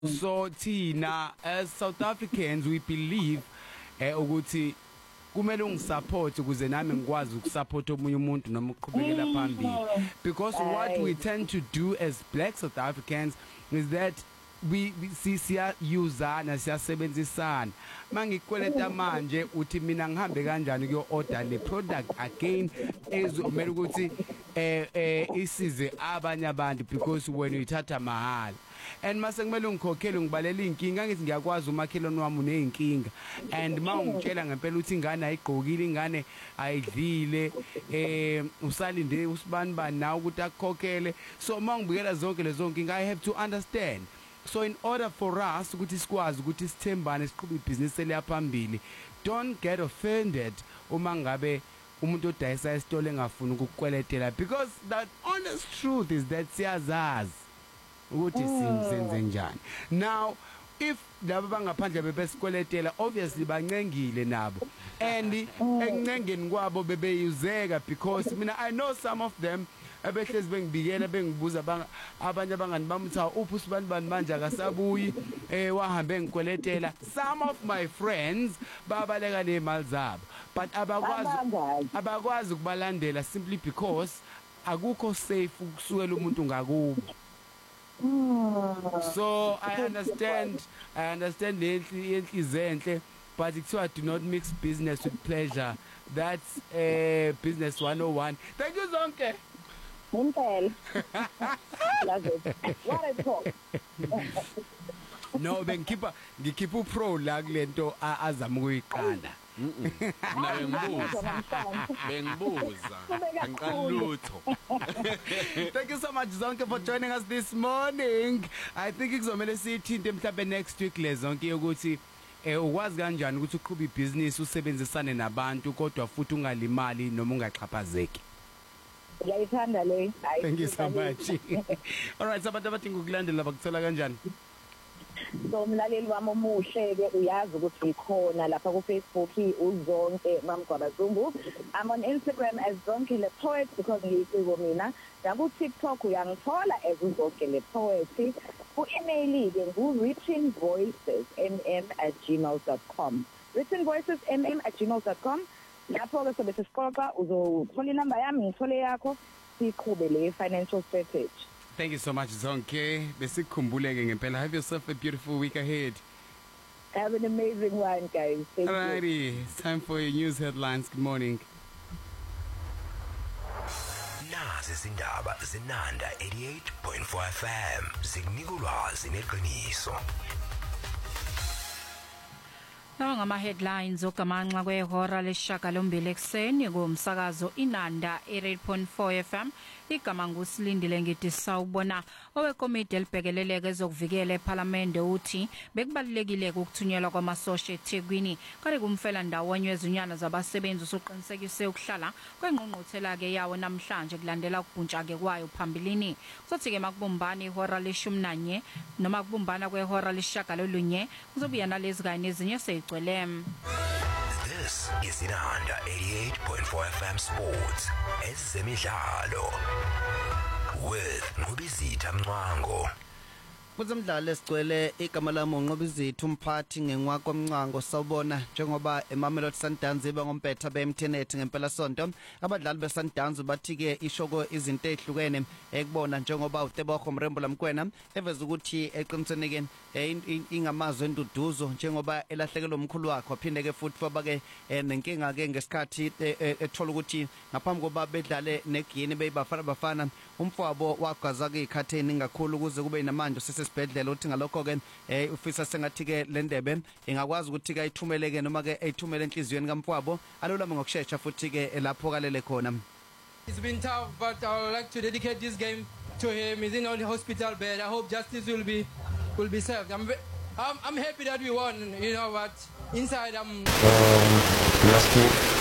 So thina as South Africans we believe ukuthi kumele ungisupport ukuze nami ngikwazi ukusupport omunye umuntu noma uqhubekela phambili, because what we tend to do as black South Africans is that we siyayuzana siyasebenzisana. Mangikweleta manje uthi mina ngihambe kanjani kuyo order le product again ezomela ukuthi isize abanye abantu because when uyithatha mahhala and mase kumele ngikhokhele ngibalela inkinga ngithi ngiyakwazi umakhelwane wami uneyinkinga and mawungitshela ngempela uthi ingane ayigqokile ingane ayidlile usalinde usibani bani nawe ukuthi akukhokhele, so mangibikela zonke lezo nkinga I have to understand. So in order for us ukuthi sikwazi ukuthi sithembane siqhube ibhizinisi eliyaphambili, don't get offended uma ngabe umuntu odayisa isitolo engafuni ukukweletela, because the honest truth is that siyazazi ukuthi senze njani. Now if laba bangaphandle bebesikweletela obviously bancengile nabo and ekuncengeni kwabo bebeyuzeka, because mina I know some of them abehlezi bengibikela bengibuza abanye abangani bamtha uphi usibani bani manje akasabuyi wahambe ngikweletela. Some of my friends babaleka nemali zabo but abakwazi ukubalandela simply because akukho safe ukusukela umuntu ngakubo. So I understand enhle, but it's why do not mix business with pleasure. That's business 101. Thank you Zonke. Love it. What I talk. No, ngikhipha upro la kulento azama ukuyiqala. Bengibuza ngiqalutho. Thank you so much Zonke for joining us this morning. I think kuzomela sithinte mhlawumbe next week lezonke ukuthi ukwazi kanjani ukuthi uqhube ibusiness usebenzisane nabantu kodwa futhi ungalimali noma ungaxhaphazeki. Thank you so much. All right, sabantu abadinga ukulandela bakuthola kanjani? So mlaleli wami omuhle ke uyazi ukuthi ikhona lapha ku Facebook uZonke Mamgwabazungu. I'm on Instagram as Zonke Le Poet because ngiyiciko mina. Naku TikTok uyangithola as uZonke Le Poet. Ku email ke writtenvoicesmm@gmail.com. writtenvoicesmm@gmail.com. Lapho ke sobe sisixoxa uzothola inamba yami ngithole yakho siqhube le financial strategy. Thank you so much Zonke. Besikhumbuleke ngempela. Have yourself a beautiful week ahead. Have an amazing one guys. Thank you. Alrighty, it's time for your news headlines. Good morning. Nazi izindaba zinanda 88.4 FM zikunika ulwazi neqiniso. Nawa ngama headlines okamanxa kwehora lesishiyagalombili ekseni kumsakazo Inanda 88.4 FM. Igama nguSilindile ngithi sawubona. Owekomiti elibhekeleleke ezokuvikela eParliament uthi bekubalekile ukuthunyelwa kwamasosha eThekwini kale kumfela ndawonye wezinyana zabasebenzi usuqinisekise ukuhlala kwengqongqothela ke yawo namhlanje kulandela ukubhuntsha ke kwayo phambilini. Sothi ke makubumbana ihora le-11 noma kubumbana kwehora lesishiyagalolunye kuzobuya nalezi kanye nezinye seyigcwele. This is Inanda 88.4 FM Sports. Ezemidlalo with Ngubizitha Mncwango. Kuzemidlalo esigcwele igama lami uNqobizitha umphathi ngenwako Mncwango. Sawubona njengoba eMamelodi Sundowns iba ngompetha beMTNet ngempela sonto. Abadlali beSundowns bathi ke ishoko izinto ezihlukene ekubona njengoba uTebogo Mrembo Lamkwena eveza ukuthi eqiniseneke ingamazwe enduduzo njengoba elahlekelwe umkhulu wakhe waphinde ke futhi foba ke nenkinga ke ngesikhathi ethola ukuthi ngaphambi koba bedlale neGuinea beyibafana umfowabo wagaza ke ikhatheni ngakhulu ukuze kube namanje sesibhedlela uthi ngalokho ke ufisa sengathi ke le ndebe ingakwazi ukuthi ke ayithumeleke noma ke ayithumele enhliziyweni kamfowabo alolama ngokusheshsha futhi ke lapho kalele khona. It's been tough, but I would like to dedicate this game to him. He's in on the hospital bed. I hope justice will be served. I'm happy that we won. You know what? Inside, I'm.